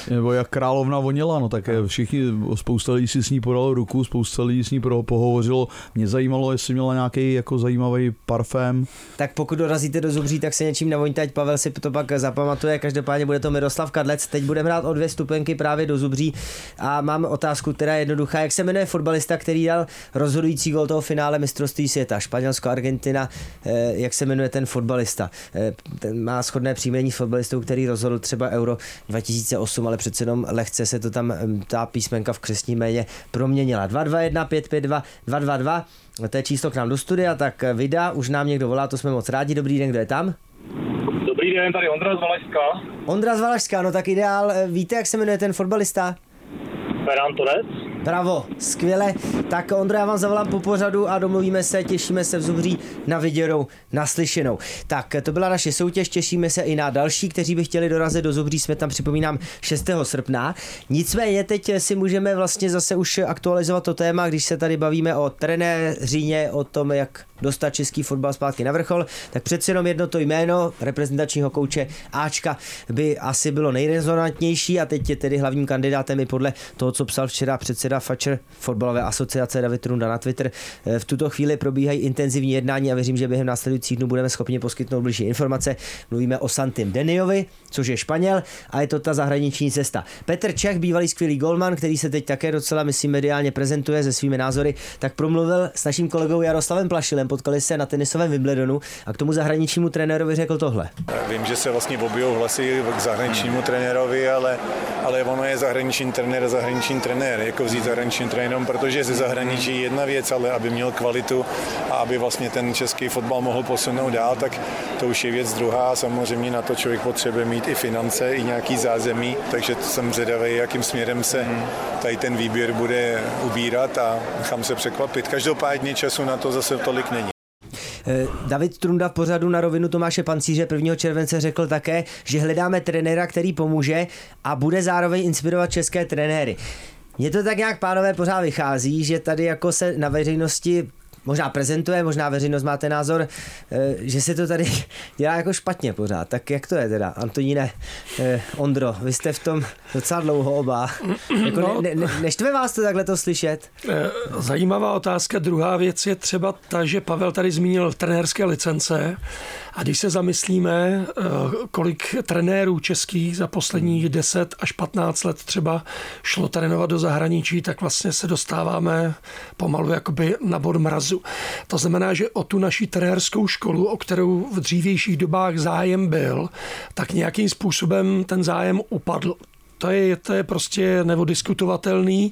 Nebo jak královna voněla, no tak všichni, spousta lidí si s ní podalo ruku, spousta lidí s ní pohovořilo. Mě zajímalo, jestli měla nějaký jako zajímavý parfém. Tak pokud dorazíte do Zubří, tak se něčím navoňte, ať Pavel si to pak zapamatuje. Každopádně bude to Miroslav Kadlec. Teď budeme hrát o 2 vstupenky právě do Zubří a máme otázku, která je jednoduchá. Jak se jmenuje fotbalista, který dal rozhodující gól toho finále mistrovství světa? Španělsko, Argentina, jak se jmenuje ten fotbalista? Ten má shodné příjmení s fotbalistou, který rozhodl třeba Euro 2008, ale přece jenom lehce se to tam ta písmenka v křestním jméně proměnila. 221 552 222. To je číslo k nám do studia, tak Vida, už nám někdo volá, to jsme moc rádi. Dobrý den, kdo je tam? Dobrý den, tady Ondra z Valašska. Ondra z Valašska, no tak ideál. Víte, jak se jmenuje ten fotbalista? Ferran Torres. Bravo, skvěle. Tak Ondro, já vám zavolám po pořadu a domluvíme se, těšíme se v Zubří na viděnou, naslyšenou. Tak to byla naše soutěž, těšíme se i na další, kteří by chtěli dorazit do Zubří, jsme tam, připomínám, 6. srpna. Nicméně teď si můžeme vlastně zase už aktualizovat to téma, když se tady bavíme o trenéřině, o tom, jak dostat český fotbal zpátky na vrchol, tak přeci jenom jedno to jméno reprezentačního kouče Ačka by asi bylo nejrezonantnější a teď je tedy hlavním kandidátem i podle toho, co psal včera předseda FAČR fotbalové asociace David Trunda na Twitter. V tuto chvíli probíhají intenzivní jednání a věřím, že během následujících dnů budeme schopni poskytnout bližší informace. Mluvíme o Santim Deniovi, což je Španěl a je to ta zahraniční cesta. Petr Čech, bývalý skvělý golman, který se teď také docela, myslím, mediálně prezentuje se svými názory, tak promluvil s naším kolegou Jaroslavem Plašilem, potkali se na tenisovém Wimbledonu a k tomu zahraničnímu trenérovi řekl tohle. Vím, že se vlastně objevou hlasy k zahraničnímu trenérovi, ale ono je zahraniční trenér, jako vzít zahraničním trenérem, protože ze zahraničí je jedna věc, ale aby měl kvalitu a aby vlastně ten český fotbal mohl posunout dál, tak to už je věc druhá. Samozřejmě na to člověk potřebuje mít i finance, i nějaký zázemí, takže jsem zvědavý, jakým směrem se tady ten výběr bude ubírat a nechám se překvapit. Každopádně času na to zase tolik není. David Trunda v pořadu Na rovinu Tomáše Pancíře 1. července řekl také, že hledáme trenéra, který pomůže a bude zároveň inspirovat české trenéry. Mně to tak nějak, pánové, pořád vychází, že tady jako se na veřejnosti možná prezentuje, možná veřejnost máte názor, že se to tady dělá jako špatně pořád. Tak jak to je teda, Antoníne, Ondro, vy jste v tom docela dlouho oba. Jako no, neštve vás to takhle to slyšet? Zajímavá otázka. Druhá věc je třeba ta, že Pavel tady zmínil trenérské licence a když se zamyslíme, kolik trenérů českých za posledních 10 až 15 let třeba šlo trénovat do zahraničí, tak vlastně se dostáváme pomalu jakoby na bod mrazu. To znamená, že o tu naši trenérskou školu, o kterou v dřívějších dobách zájem byl, tak nějakým způsobem ten zájem upadl. To je prostě neodiskutovatelný.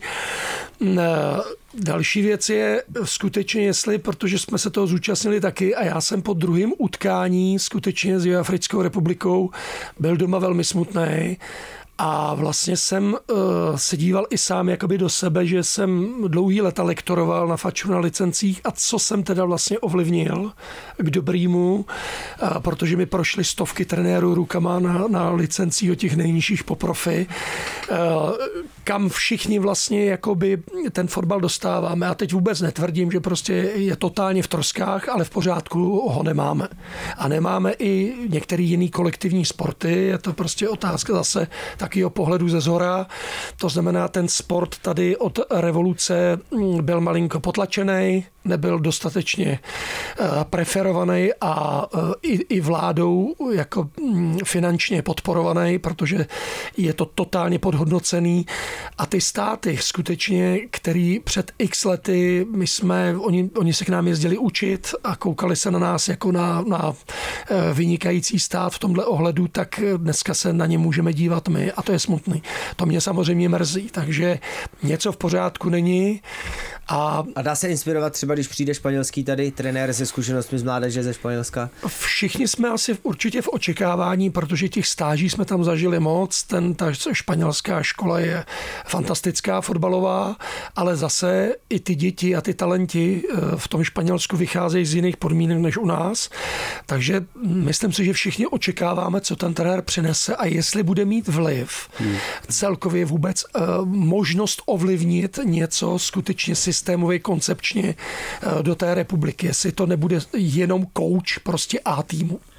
Další věc je skutečně, jestli, protože jsme se toho zúčastnili taky a já jsem po druhém utkání skutečně s Jihoafrickou republikou byl doma velmi smutný. A vlastně jsem se díval i sám jakoby do sebe, že jsem dlouhý leta lektoroval na FAČu na licencích a co jsem teda vlastně ovlivnil k dobrýmu, protože mi prošly stovky trenérů rukama na licencích od těch nejnižších po profi, kam všichni vlastně jakoby ten fotbal dostáváme. A teď vůbec netvrdím, že prostě je totálně v troskách, ale v pořádku ho nemáme. A nemáme i některý jiný kolektivní sporty, je to prostě otázka zase takého pohledu ze zhora. To znamená, ten sport tady od revoluce byl malinko potlačený, nebyl dostatečně preferovaný a i vládou jako finančně podporovaný, protože je to totálně podhodnocený. A ty státy skutečně, který před x lety oni se k nám jezdili učit a koukali se na nás jako na vynikající stát v tomhle ohledu, tak dneska se na ně můžeme dívat my a to je smutný. To mě samozřejmě mrzí, takže něco v pořádku není. A dá se inspirovat třeba, když přijde španělský tady trenér se zkušenostmi z mládeže ze Španělska? Všichni jsme asi určitě v očekávání, protože těch stáží jsme tam zažili moc. Ta španělská škola je fantastická fotbalová, ale zase i ty děti a ty talenti v tom Španělsku vycházejí z jiných podmínek než u nás. Takže myslím si, že všichni očekáváme, co ten trenér přinese a jestli bude mít vliv celkově vůbec možnost ovlivnit něco skutečně systémově, koncepčně do té republiky. Jestli to nebude jenom kouč prostě A týmu.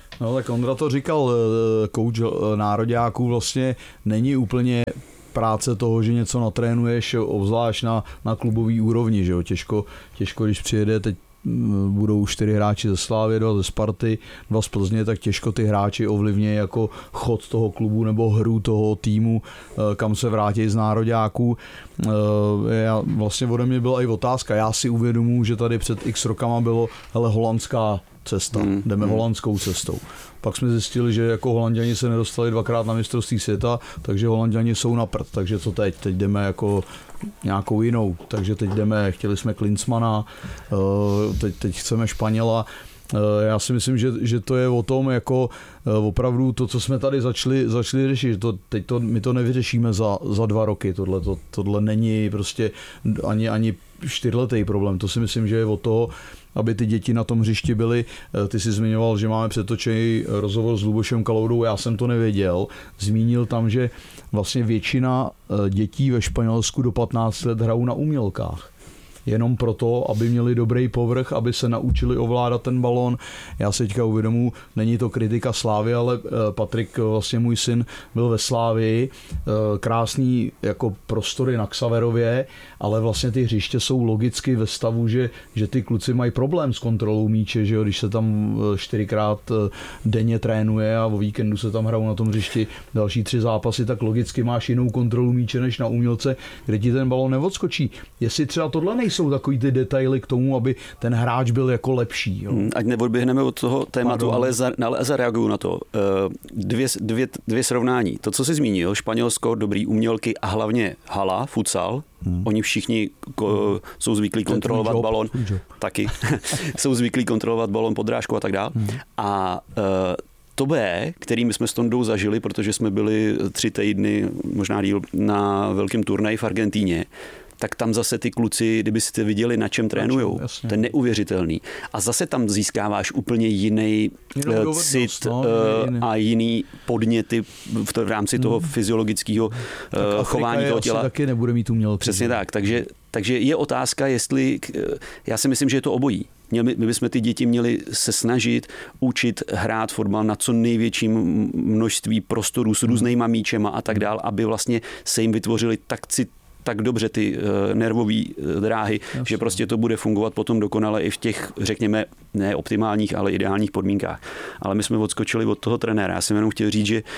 No tak Ondra to říkal, kouč nároďáků vlastně není úplně práce toho, že něco natrénuješ, obzvlášť na klubový úrovni, že jo, těžko, když přijede, teď budou 4 hráči ze Slávy, 2 ze Sparty, 2 z Plzně, tak těžko ty hráči ovlivnějí jako chod toho klubu nebo hru toho týmu, kam se vrátí z nároďáků. Vlastně ode mě byla i otázka, já si uvědomuji, že tady před x rokama bylo holandská cesta, jdeme holandskou cestou. Pak jsme zjistili, že jako Holanďani se nedostali 2krát na mistrovství světa, takže Holanďani jsou na prd, takže co teď? Teď jdeme jako nějakou jinou, takže teď jdeme, chtěli jsme Klinsmana, teď chceme Španěla. Já si myslím, že to je o tom, jako opravdu to, co jsme tady začali řešit, my to nevyřešíme za 2 roky, tohle není prostě ani 4letý problém, to si myslím, že je o toho, aby ty děti na tom hřišti byly. Ty jsi zmiňoval, že máme přetočený rozhovor s Lubošem Kaloudou, já jsem to nevěděl. Zmínil tam, že vlastně většina dětí ve Španělsku do 15 let hrajou na umělkách. Jenom proto, aby měli dobrý povrch, aby se naučili ovládat ten balón. Já se teďka uvědomuji, není to kritika Slávy, ale Patrik, vlastně můj syn, byl ve Slávii, krásný jako prostory na Xaverově, ale vlastně ty hřiště jsou logicky ve stavu, že ty kluci mají problém s kontrolou míče, že jo? Když se tam 4krát denně trénuje a o víkendu se tam hrajou na tom hřišti další 3 zápasy, tak logicky máš jinou kontrolu míče než na umělce, kde ti ten balón neodskočí. Jestli třeba tohle nejsou takový ty detaily k tomu, aby ten hráč byl jako lepší. Jo? Ať neodběhneme od toho tématu, ale zareaguju na to. Dvě srovnání. To, co jsi zmínil, Španělsko, dobrý umělky a hlavně hala, futsal. Oni všichni jsou zvyklí kontrolovat balón. Taky. Jsou zvyklí kontrolovat balón, podrážku a tak dále. A to B, který my jsme s Tondou zažili, protože jsme byli 3 týdny, možná díl, na velkém turnaji v Argentíně, tak tam zase ty kluci, kdybyste viděli, na čem trénujou, to je neuvěřitelný. A zase tam získáváš úplně jiný cit a jiný podněty v rámci toho fyziologického chování toho těla. Taky nebude mít umělky. Přesně tak, takže je otázka, jestli, já si myslím, že je to obojí. My bychom ty děti měli se snažit učit hrát fotbal na co největším množství prostorů s různýma míčema a tak dál, aby vlastně se jim vytvořili tak dobře ty nervové dráhy, že prostě to bude fungovat potom dokonale i v těch, řekněme, ne optimálních, ale ideálních podmínkách. Ale my jsme odskočili od toho trenéra. Já jsem jenom chtěl říct, že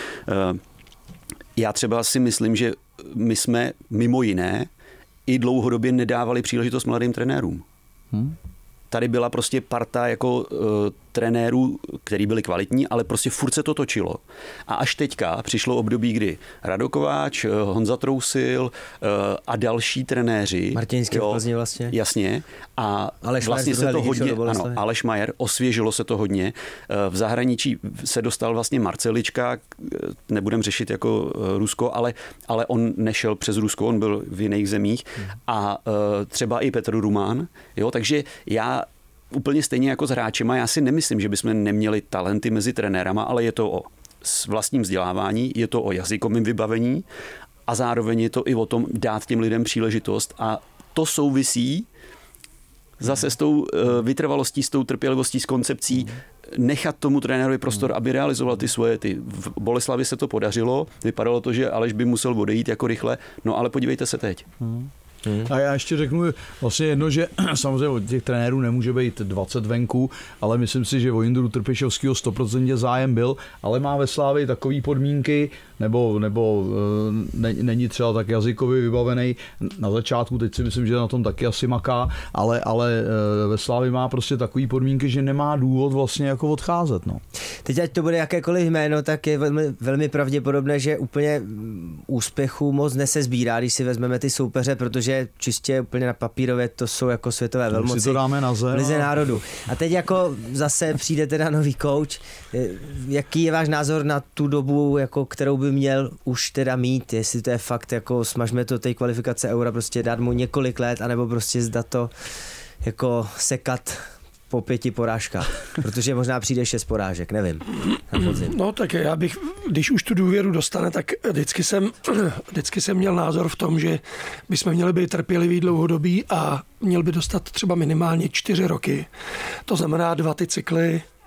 já třeba si myslím, že my jsme mimo jiné i dlouhodobě nedávali příležitost mladým trenérům. Tady byla prostě parta jako trenérů, který byli kvalitní, ale prostě furt se to točilo. A až teďka přišlo období, kdy Rado Kováč, Honza Trousil a další trenéři. Martinský v Plzni vlastně. Jasně. A Aleš vlastně se to hodně, ano, Aleš Majer, osvěžilo se to hodně. V zahraničí se dostal vlastně Marcelička, nebudem řešit jako Rusko, ale on nešel přes Rusko, on byl v jiných zemích. A třeba i Petr Rumán. Jo, takže já úplně stejně jako s hráčema, já si nemyslím, že bychom neměli talenty mezi trenérama, ale je to o vlastním vzdělávání, je to o jazykovém vybavení a zároveň je to i o tom dát těm lidem příležitost a to souvisí zase s tou vytrvalostí, s tou trpělivostí, s koncepcí, nechat tomu trenérovi prostor, aby realizoval ty svoje. V Boleslavi se to podařilo, vypadalo to, že Aleš by musel odejít jako rychle, no ale podívejte se teď. A já ještě řeknu vlastně jedno, že samozřejmě od těch trenérů nemůže být 20 venku, ale myslím si, že o Jindru Trpišovského 100% zájem byl, ale má ve Slávii takové podmínky, nebo není třeba tak jazykově vybavený na začátku, teď si myslím, že na tom taky asi maká, ale ve Slávii má prostě takové podmínky, že nemá důvod vlastně jako odcházet. No. Teď ať to bude jakékoliv jméno, tak je velmi, velmi pravděpodobné, že úplně úspěchu moc nesezbírá, když si vezmeme ty soupeře, protože čistě úplně na papírově to jsou jako světové velmoci. Si to dáme na zem. Lize národů. A teď jako zase přijde teda nový coach. Jaký je váš názor na tu dobu, jako kterou by měl už teda mít, jestli to je fakt jako smažme to té kvalifikace Eura, prostě dát mu několik let, anebo prostě zda to jako sekat po 5 porážkách, protože možná přijde 6 porážek, nevím. No tak já bych, když už tu důvěru dostane, tak vždycky jsem měl názor v tom, že bychom měli být trpěliví dlouhodobí a měl by dostat třeba minimálně 4 roky. To znamená 2 ty cykly,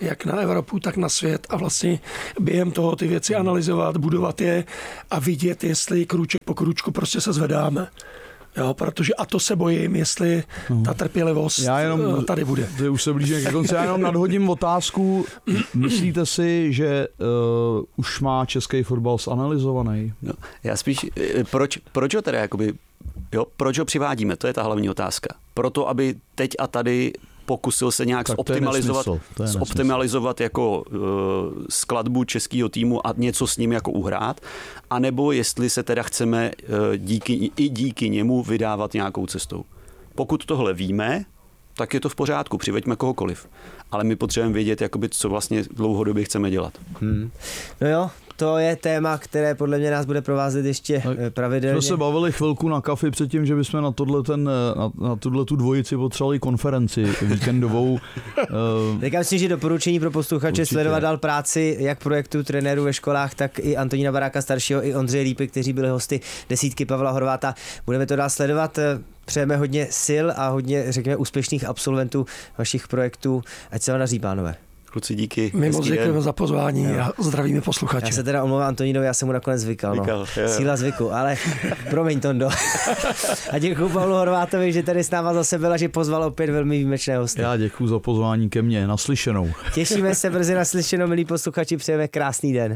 jak na Evropu, tak na svět a vlastně během toho ty věci analyzovat, budovat je a vidět, jestli krůček po krůčku prostě se zvedáme. Jo, protože a to se bojím, jestli ta trpělivost tady bude. Už se blížíme ke konci, já jenom nadhodím otázku. Myslíte si, že už má český fotbal zanalyzovaný? No, já spíš, proč ho teda jakoby, proč ho přivádíme, to je ta hlavní otázka. Proto, aby teď a tady pokusil se nějak zoptimalizovat jako skladbu českého týmu a něco s ním jako uhrát, anebo jestli se teda chceme díky němu vydávat nějakou cestou. Pokud tohle víme, tak je to v pořádku, přiveďme kohokoliv. Ale my potřebujeme vědět, jakoby, co vlastně dlouhodobě chceme dělat. No jo, to je téma, které podle mě nás bude provázet ještě pravidelně. Jsme se bavili chvilku na kafi předtím, že bychom na tuhle tu dvojici potřebovali konferenci víkendovou. Tak já myslím, že doporučení pro posluchače sledovat dál práci jak projektu trenérů ve školách, tak i Antonína Baráka staršího, i Ondřeje Lípy, kteří byli hosty desítky Pavla Horváta. Budeme to dál sledovat. Přejeme hodně sil a hodně, řekněme, úspěšných absolventů vašich projektů. Ať se vám daří, pánové. Kluci, díky. My moc děkujeme za pozvání a zdravíme posluchače. Já se teda omlouvám Antonínovi, já jsem mu nakonec zvykal. Síla zvyku, ale promiň, Tondo. A děkuju Pavlu Horvátovi, že tady s náma zase byl a že pozval opět velmi výjimečné hosty. Já děkuju za pozvání ke mně. Naslyšenou. Těšíme se brzy naslyšenou, milí posluchači, přejeme krásný den.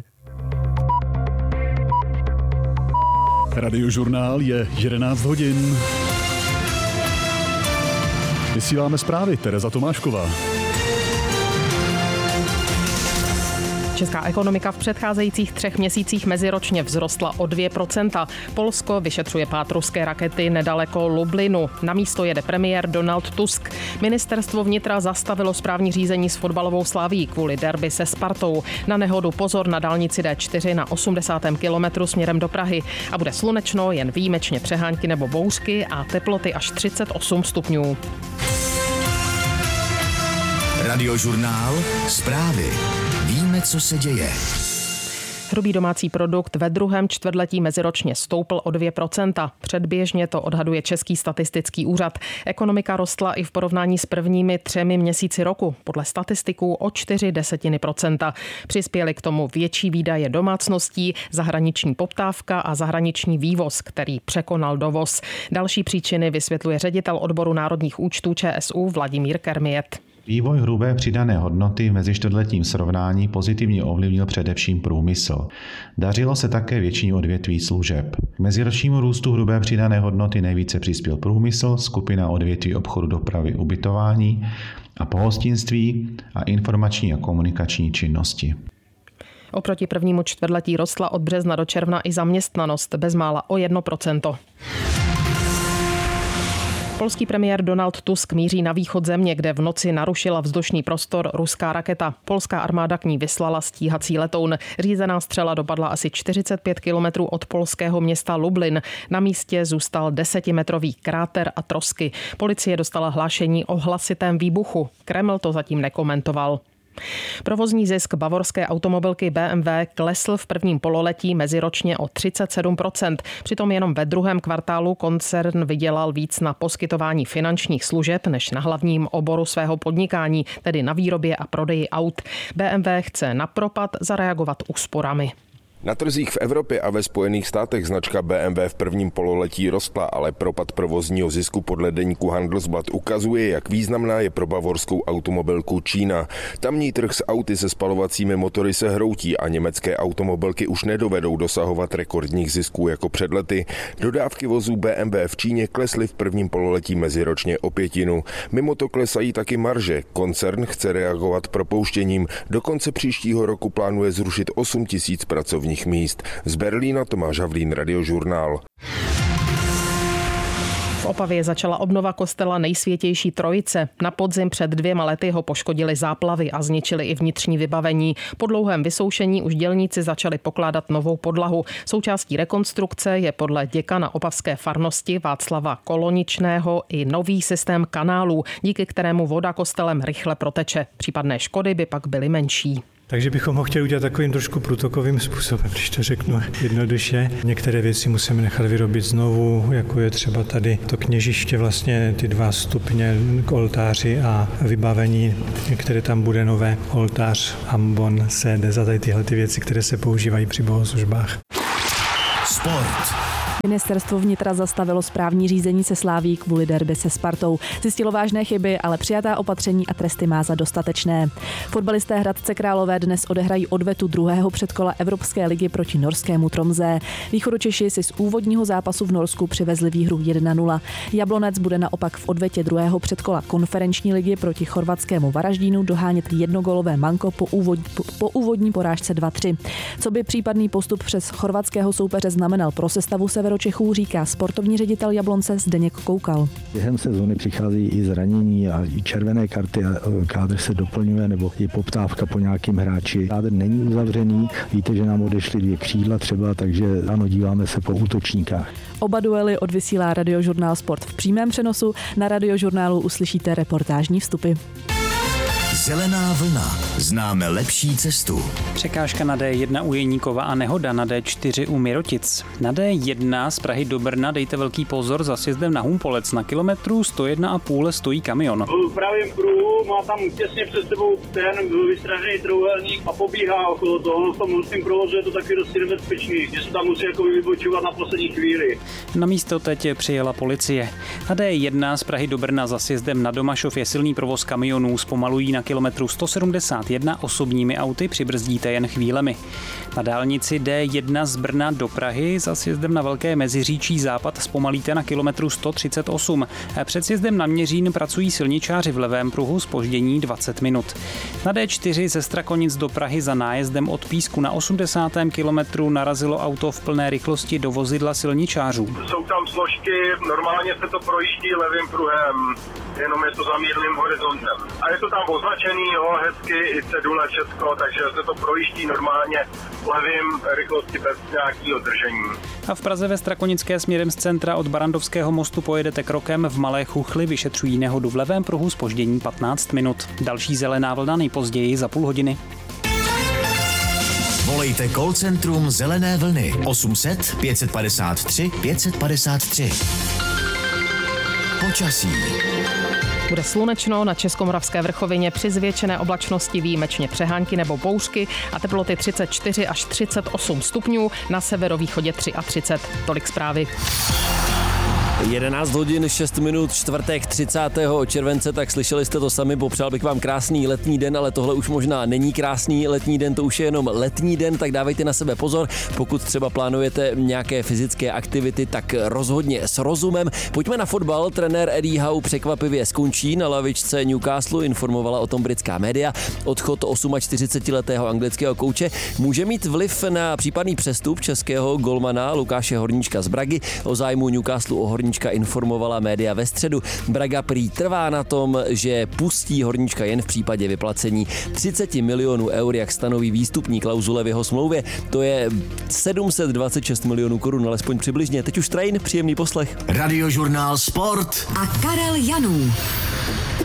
Radiožurnál je 11 hodin. Vysíláme zprávy, Tereza Tomášková. Česká ekonomika v předcházejících 3 měsících meziročně vzrostla o 2%. Polsko vyšetřuje pád ruské rakety nedaleko Lublinu. Na místo jede premiér Donald Tusk. Ministerstvo vnitra zastavilo správní řízení s fotbalovou Slavií kvůli derby se Spartou. Na nehodu pozor na dálnici D4 na 80. kilometru směrem do Prahy. A bude slunečno, jen výjimečně přehánky nebo bouřky a teploty až 38 stupňů. Radiožurnál, zprávy. Víme, co se děje. Hrubý domácí produkt ve druhém čtvrtletí meziročně stoupl o 2%. Předběžně to odhaduje Český statistický úřad. Ekonomika rostla i v porovnání s prvními 3 měsíci roku. Podle statistiků o 0,4%. Přispěly k tomu větší výdaje domácností, zahraniční poptávka a zahraniční vývoz, který překonal dovoz. Další příčiny vysvětluje ředitel odboru národních účtů ČSÚ Vladimír Kermiet. Vývoj hrubé přidané hodnoty v mezičtvrtletním srovnání pozitivně ovlivnil především průmysl. Dařilo se také většině odvětví služeb. K meziročnímu růstu hrubé přidané hodnoty nejvíce přispěl průmysl, skupina odvětví obchodu, dopravy, ubytování a pohostinství a informační a komunikační činnosti. Oproti prvnímu čtvrtletí rostla od března do června i zaměstnanost bezmála o 1%. Polský premiér Donald Tusk míří na východ země, kde v noci narušila vzdušný prostor ruská raketa. Polská armáda k ní vyslala stíhací letoun. Řízená střela dopadla asi 45 kilometrů od polského města Lublin. Na místě zůstal 10metrový kráter a trosky. Policie dostala hlášení o hlasitém výbuchu. Kreml to zatím nekomentoval. Provozní zisk bavorské automobilky BMW klesl v prvním pololetí meziročně o 37%. Přitom jenom ve druhém kvartálu koncern vydělal víc na poskytování finančních služeb než na hlavním oboru svého podnikání, tedy na výrobě a prodeji aut. BMW chce na propad zareagovat úsporami. Na trzích v Evropě a ve Spojených státech značka BMW v prvním pololetí rostla, ale propad provozního zisku podle deníku Handelsblatt ukazuje, jak významná je pro bavorskou automobilku Čína. Tamní trh s auty se spalovacími motory se hroutí a německé automobilky už nedovedou dosahovat rekordních zisků jako před lety. Dodávky vozů BMW v Číně klesly v prvním pololetí meziročně o 1/5. Mimo to klesají taky marže. Koncern chce reagovat propouštěním. Do konce příštího roku plánuje zrušit 8 000 pracovních míst. Z Berlína Tomáš Havlín, Radiožurnál. V Opavě začala obnova kostela Nejsvětější Trojice. Na podzim před 2 lety ho poškodili záplavy a zničili i vnitřní vybavení. Po dlouhém vysoušení už dělníci začali pokládat novou podlahu. Součástí rekonstrukce je podle děkana opavské farnosti Václava Koloničného i nový systém kanálů, díky kterému voda kostelem rychle proteče. Případné škody by pak byly menší. Takže bychom ho chtěli udělat takovým trošku průtokovým způsobem, když to řeknu jednoduše. Některé věci musíme nechat vyrobit znovu, jako je třeba tady to kněžiště, vlastně ty 2 stupně k oltáři a vybavení, které tam bude nové, oltář, ambon, sédes a tady tyhle ty věci, které se používají při bohoslužbách. Sport. Ministerstvo vnitra zastavilo správní řízení se Slaví kvůli derby se Spartou. Zjistilo vážné chyby, ale přijatá opatření a tresty má za dostatečné. Fotbalisté Hradce Králové dnes odehrají odvetu druhého předkola Evropské ligy proti norskému Tromsø. Východočeši si z úvodního zápasu v Norsku přivezli výhru 1-0. Jablonec bude naopak v odvetě druhého předkola konferenční ligy proti chorvatskému Varaždínu dohánět jednogólové manko po úvodní porážce 2-3. Co by případný postup přes chorvatského soupeře znamenal pro sestavu Severočechů, říká sportovní ředitel Jablonce Zdeněk Koukal. Během sezóny přichází i zranění a i červené karty a kádr se doplňuje nebo je poptávka po nějakým hráči. Kádr není uzavřený, víte, že nám odešly 2 křídla třeba, takže ano, díváme se po útočníkách. Oba duely odvysílá Radiožurnál Sport v přímém přenosu. Na Radiožurnálu uslyšíte reportážní vstupy. Zelená vlna. Známe lepší cestu. Překážka na D1 u Jeníkova a nehoda na D4 u Mirotic. Na D1 z Prahy do Brna dejte velký pozor za sjezdem na Humpolec. Na kilometru 101,5 stojí kamion. V pravém pruhu má tam těsně před sebou ten vystražený trojúhelník a pobíhá okolo toho. V tom hustém provozu je to taky dosti nebezpečný, že se tam musí jako vybočovat na poslední chvíli. Na místo teď přijela policie. Na D1 z Prahy do Brna za sjezdem na Domašov je silný provoz kamionů. Zpomalují na kilometru 171 osobními auty, přibrzdíte jen chvílemi. Na dálnici D1 z Brna do Prahy za sjezdem na Velké Meziříčí západ zpomalíte na kilometru 138. Před sjezdem na Měřín pracují silničáři v levém pruhu, zpoždění 20 minut. Na D4 ze Strakonic do Prahy za nájezdem od Písku na 80. kilometru narazilo auto v plné rychlosti do vozidla silničářů. Jsou tam složky, normálně se to projíždí levým pruhem, jenom je to za mírným horizontem. A je to tam označený, hezky, i cedule Česko, takže se to projíždí normálně levým rychlosti bez nějakého držení. A v Praze ve Strakonické směrem z centra od Barandovského mostu pojedete krokem, v Malé Chuchli vyšetřují nehodu v levém pruhu, zpoždění 15 minut. Další zelená vlna nejpozději za půl hodiny. Volejte call centrum Zelené vlny 800 553 553. Počasí. Bude slunečno, na Českomoravské vrchovině při zvětšené oblačnosti výjimečně přehánky nebo bouřky a teploty 34 až 38 stupňů, na severovýchodě 33. Tolik zprávy. 11 hodin 6 minut, čtvrtek 30. července, tak slyšeli jste to sami, popřál bych vám krásný letní den, ale tohle už možná není krásný letní den, to už je jenom letní den, tak dávejte na sebe pozor, pokud třeba plánujete nějaké fyzické aktivity, tak rozhodně s rozumem. Pojďme na fotbal, trenér Eddie Howe překvapivě skončí na lavičce Newcastle, informovala o tom britská média. Odchod 48letého anglického kouče může mít vliv na případný přestup českého golmana Lukáše Horníčka z Bragy. O zájmu Newcastle o Horníčka informovala média ve středu. Braga prý trvá na tom, že pustí Horníčka jen v případě vyplacení 30 milionů eur, jak stanoví výstupní klauzule v jeho smlouvě. To je 726 milionů korun, alespoň přibližně. Teď už train, příjemný poslech. Radiožurnál Sport a Karel Janů.